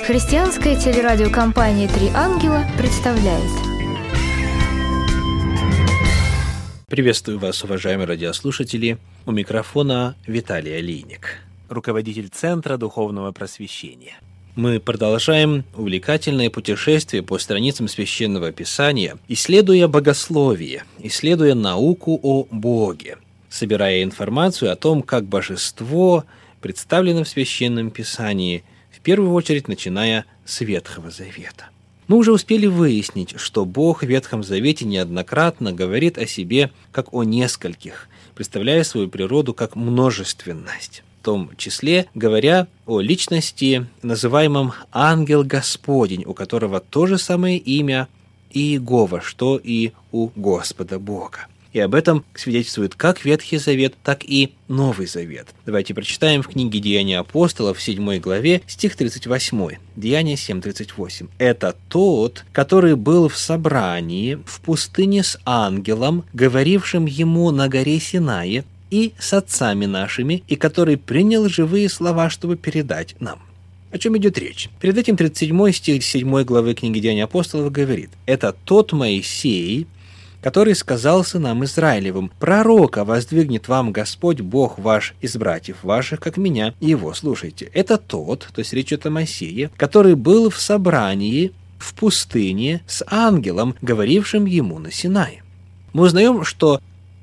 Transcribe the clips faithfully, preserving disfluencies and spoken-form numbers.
Христианская телерадиокомпания «Три ангела» представляет. Приветствую вас, уважаемые радиослушатели. У микрофона Виталий Алейник, руководитель Центра Духовного Просвещения. Мы продолжаем увлекательное путешествие по страницам Священного Писания, исследуя богословие, исследуя науку о Боге, собирая информацию о том, как божество представлено в Священном Писании, в первую очередь начиная с Ветхого Завета. Мы уже успели выяснить, что Бог в Ветхом Завете неоднократно говорит о себе как о нескольких, представляя свою природу как множественность, в том числе говоря о личности, называемом Ангел Господень, у которого то же самое имя Иегова, что и у Господа Бога. И об этом свидетельствует как Ветхий Завет, так и Новый Завет. Давайте прочитаем в книге «Деяния апостолов» в седьмой главе, стих тридцать восемь. Деяния семь тридцать восемь. «Это тот, который был в собрании в пустыне с ангелом, говорившим ему на горе Синае, и с отцами нашими, и который принял живые слова, чтобы передать нам». О чем идет речь? Перед этим тридцать седьмой стих седьмой главы книги «Деяния апостолов» говорит: «Это тот Моисей, который сказал сынам Израилевым: пророка воздвигнет вам Господь Бог ваш из братьев ваших, как меня, и его слушайте». Это тот, то есть речь идет о Моисее, который был в собрании в пустыне с ангелом, говорившим ему на Синае. Мы узнаем, что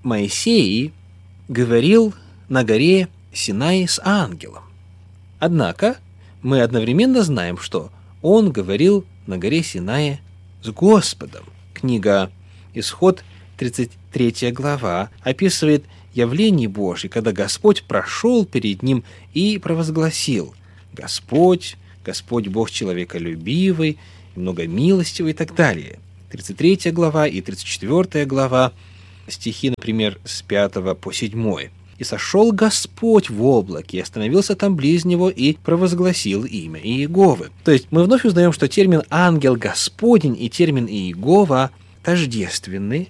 Моисей говорил на горе Синае с ангелом. Однако мы одновременно знаем, что он говорил на горе Синае с Господом. Книга Исход, тридцать третья глава, описывает явление Божье, когда Господь прошел перед ним и провозгласил: «Господь, Господь Бог человеколюбивый, многомилостивый» и так далее. тридцать третья глава и тридцать четвёртая глава, стихи, например, с пятого по седьмой. «И сошел Господь в облаке, и остановился там близ него, и провозгласил имя Иеговы». То есть мы вновь узнаем, что термин «ангел Господень» и термин «Иегова» тождественны,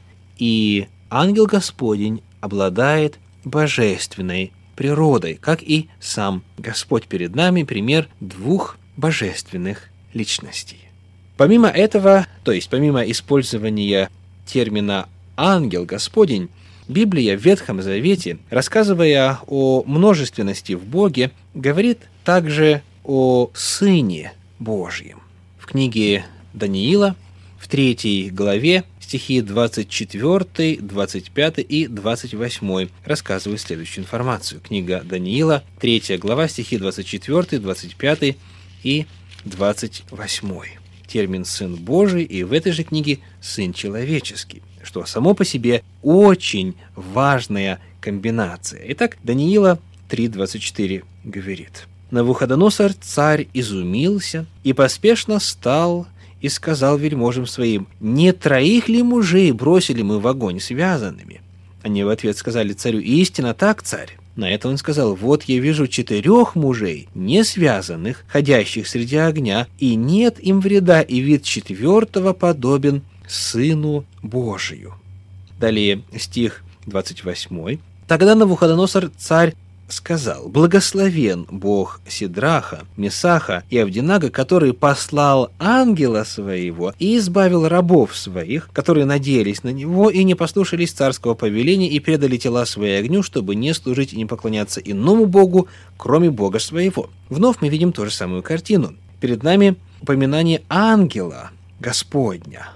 и ангел Господень обладает божественной природой, как и сам Господь. Перед нами пример двух божественных личностей. Помимо этого, то есть помимо использования термина «ангел Господень», Библия в Ветхом Завете, рассказывая о множественности в Боге, говорит также о Сыне Божьем. В книге Даниила, в третьей главе, стихи двадцать четыре, двадцать пять и двадцать восемь рассказывают следующую информацию. Книга Даниила, третья глава, стихи двадцать четыре, двадцать пять и двадцать восемь. Термин «Сын Божий» и в этой же книге «Сын человеческий», что само по себе очень важная комбинация. Итак, Даниила три двадцать четыре говорит: «Навуходоносор царь изумился и поспешно встал и сказал вельможам своим: не троих ли мужей бросили мы в огонь связанными? Они в ответ сказали царю: истинно так, царь. На это он сказал: вот я вижу четырех мужей, не связанных, ходящих среди огня, и нет им вреда, и вид четвертого подобен Сыну Божию». Далее стих двадцать восемь. «Тогда Навуходоносор царь сказал: благословен Бог Сидраха, Месаха и Авдинага, который послал ангела своего и избавил рабов своих, которые надеялись на него и не послушались царского повеления и предали тела свои огню, чтобы не служить и не поклоняться иному Богу, кроме Бога своего». Вновь мы видим ту же самую картину. Перед нами упоминание ангела Господня.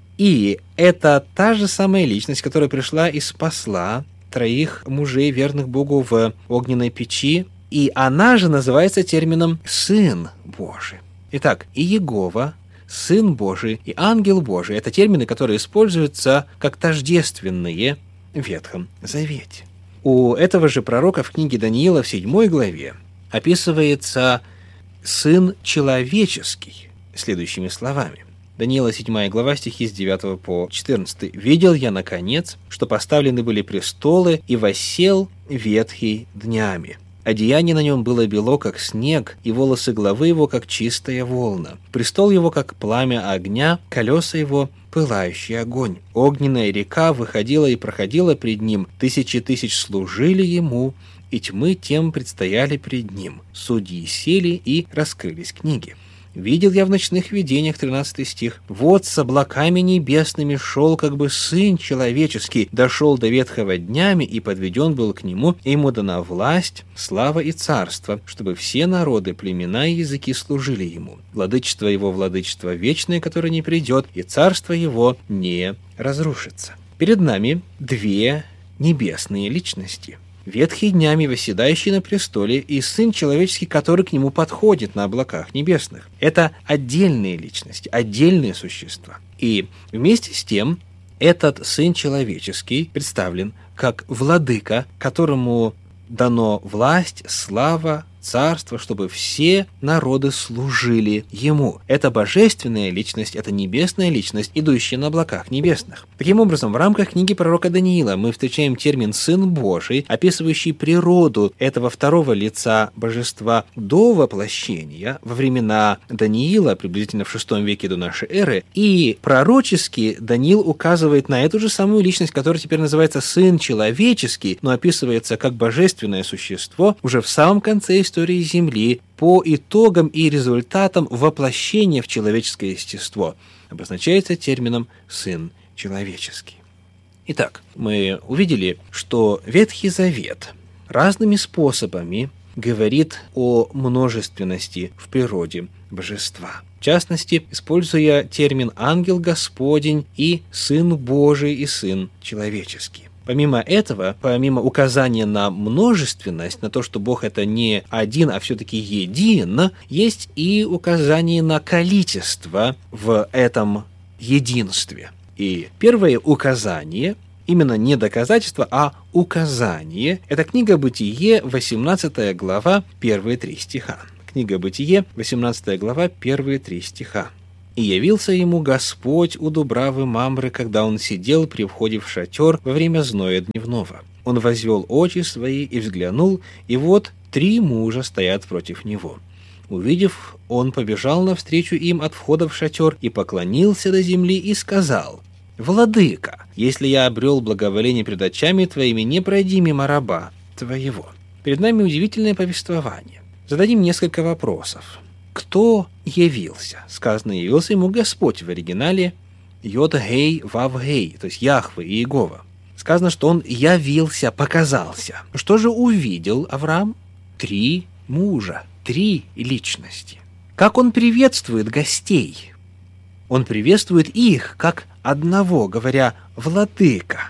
И это та же самая личность, которая пришла и спасла троих мужей, верных Богу, в огненной печи, и она же называется термином «Сын Божий». Итак, Иегова, Сын Божий и Ангел Божий – это термины, которые используются как тождественные в Ветхом Завете. У этого же пророка в книге Даниила в седьмой главе описывается Сын Человеческий следующими словами. Даниила седьмая глава, стихи с девятого по четырнадцатый. «Видел я, наконец, что поставлены были престолы, и воссел ветхий днями. Одеяние на нем было бело, как снег, и волосы главы его, как чистая волна. Престол его, как пламя огня, колеса его, пылающий огонь. Огненная река выходила и проходила пред ним, тысячи тысяч служили ему, и тьмы тем предстояли пред ним. Судьи сели, и раскрылись книги». «Видел я в ночных видениях», тринадцатый стих, «вот с облаками небесными шел, как бы Сын Человеческий, дошел до ветхого днями, и подведен был к Нему, и Ему дана власть, слава и царство, чтобы все народы, племена и языки служили Ему. Владычество Его, владычество вечное, которое не придет, и царство Его не разрушится». Перед нами две небесные личности. Ветхий днями восседающий на престоле и Сын Человеческий, который к Нему подходит на облаках небесных. Это отдельные личности, отдельные существа. И вместе с тем этот Сын Человеческий представлен как владыка, которому дано власть, слава, царство, чтобы все народы служили Ему. Это божественная личность, это небесная личность, идущая на облаках небесных. Таким образом, в рамках книги пророка Даниила мы встречаем термин «Сын Божий», описывающий природу этого второго лица божества до воплощения, во времена Даниила, приблизительно в шестом веке до нашей эры, и пророчески Даниил указывает на эту же самую личность, которая теперь называется «Сын Человеческий», но описывается как божественное существо уже в самом конце истории истории Земли по итогам и результатам воплощения в человеческое естество. Обозначается термином «сын человеческий». Итак, мы увидели, что Ветхий Завет разными способами говорит о множественности в природе божества. В частности, используя термин «ангел Господень» и «сын Божий» и «сын человеческий». Помимо этого, помимо указания на множественность, на то, что Бог это не один, а все-таки един, есть и указание на количество в этом единстве. И первое указание, именно не доказательство, а указание, это книга Бытие, восемнадцатая глава, первые три стиха. Книга Бытие, восемнадцатая глава, первые три стиха. «И явился ему Господь у дубравы Мамры, когда он сидел при входе в шатер во время зноя дневного. Он возвел очи свои и взглянул, и вот три мужа стоят против него. Увидев, он побежал навстречу им от входа в шатер и поклонился до земли и сказал: «Владыка, если я обрел благоволение пред очами твоими, не пройди мимо раба твоего». Перед нами удивительное повествование. Зададим несколько вопросов. Кто явился? Сказано, явился ему Господь в оригинале Йод-Гей, Вав-Гей, то есть Яхве и Иегова. Сказано, что он явился, показался. Что же увидел Авраам? Три мужа, три личности. Как он приветствует гостей? Он приветствует их как одного, говоря «владыка».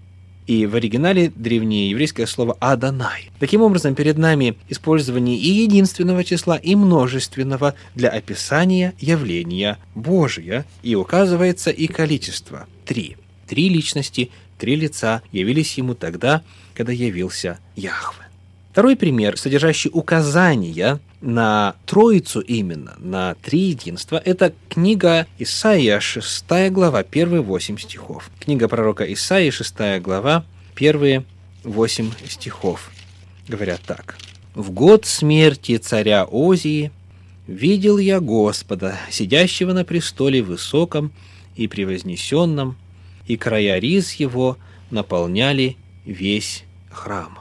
И в оригинале древнееврейское слово «Адонай». Таким образом, перед нами использование и единственного числа, и множественного для описания явления Божия, и указывается и количество – три. Три личности, три лица явились ему тогда, когда явился Яхве. Второй пример, содержащий указания на Троицу именно, на Триединство, это книга Исаия, шестая глава, первые восемь стихов. Книга пророка Исаии, шестая глава, первые восемь стихов. Говорят так. «В год смерти царя Озии видел я Господа, сидящего на престоле высоком и превознесенном, и края риз его наполняли весь храм.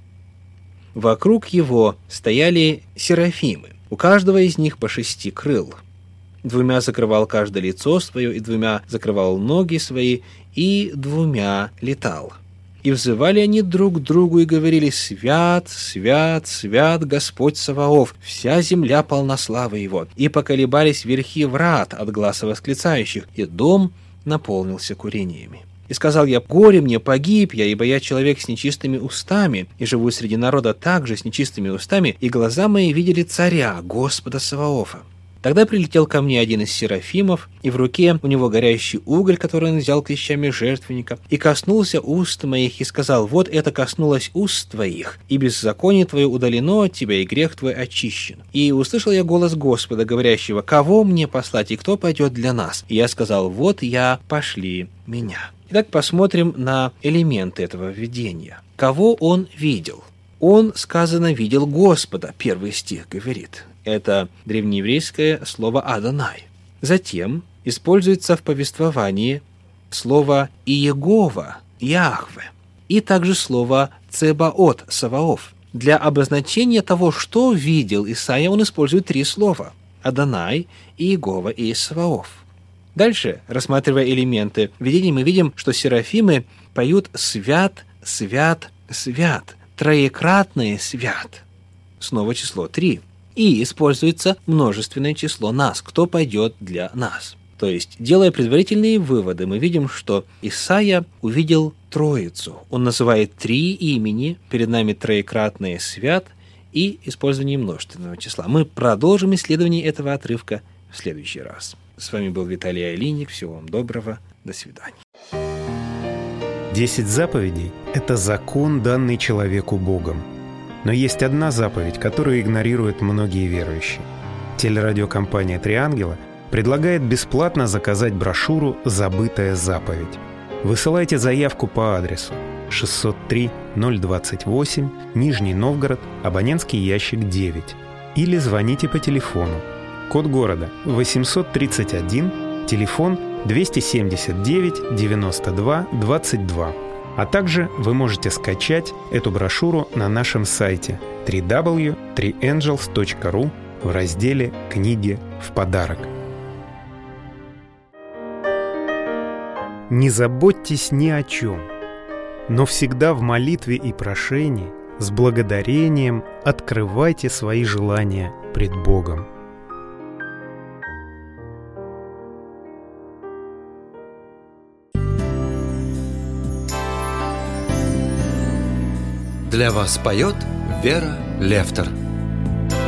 Вокруг его стояли серафимы, у каждого из них по шести крыл. Двумя закрывал каждое лицо свое, и двумя закрывал ноги свои, и двумя летал. И взывали они друг к другу и говорили: «Свят, свят, свят Господь Саваоф, вся земля полна славы Его». И поколебались верхи врат от гласа восклицающих, и дом наполнился курениями. И сказал я: горе мне, погиб я, ибо я человек с нечистыми устами, и живу среди народа также с нечистыми устами, и глаза мои видели царя, Господа Саваофа. Тогда прилетел ко мне один из серафимов, и в руке у него горящий уголь, который он взял клещами жертвенника, и коснулся уст моих, и сказал: вот это коснулось уст твоих, и беззаконие твое удалено от тебя, и грех твой очищен. И услышал я голос Господа, говорящего: кого мне послать, и кто пойдет для нас? И я сказал: вот я, пошли меня». Итак, посмотрим на элементы этого видения. Кого он видел? Он, сказано, видел Господа, первый стих говорит. Это древнееврейское слово «Адонай». Затем используется в повествовании слово «Иегова», «Яхве», и также слово «Цебаот», «Саваоф». Для обозначения того, что видел Исаия, он использует три слова. Адонай и Иегова и Саваоф. Дальше, рассматривая элементы видения, мы видим, что серафимы поют «Свят, свят, свят», троекратное «свят». Снова число три. И используется множественное число «нас», кто пойдет для нас. То есть, делая предварительные выводы, мы видим, что Исайя увидел Троицу. Он называет три имени, перед нами троекратное «свят» и использование множественного числа. Мы продолжим исследование этого отрывка в следующий раз. С вами был Виталий Алийник. Всего вам доброго. До свидания. Десять заповедей – это закон, данный человеку Богом. Но есть одна заповедь, которую игнорируют многие верующие. Телерадиокомпания «Три ангела» предлагает бесплатно заказать брошюру «Забытая заповедь». Высылайте заявку по адресу шестьсот три ноль двадцать восемь, Нижний Новгород, абонентский ящик девять. Или звоните по телефону. Код города восемьсот тридцать один, телефон двести семьдесят девять девяносто два двадцать два. А также вы можете скачать эту брошюру на нашем сайте дабл ю дабл ю дабл ю точка три энджелс точка ру в разделе «Книги в подарок». Не заботьтесь ни о чем, но всегда в молитве и прошении с благодарением открывайте свои желания пред Богом. Для вас поет Вера Лефтер.